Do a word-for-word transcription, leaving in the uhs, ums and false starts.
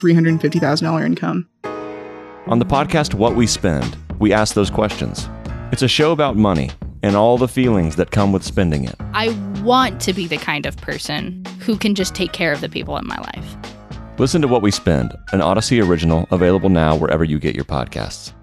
three hundred fifty thousand dollars income. On the podcast What We Spend, we ask those questions. It's a show about money and all the feelings that come with spending it. I want to be the kind of person who can just take care of the people in my life. Listen to What We Spend, an Odyssey original available now wherever you get your podcasts.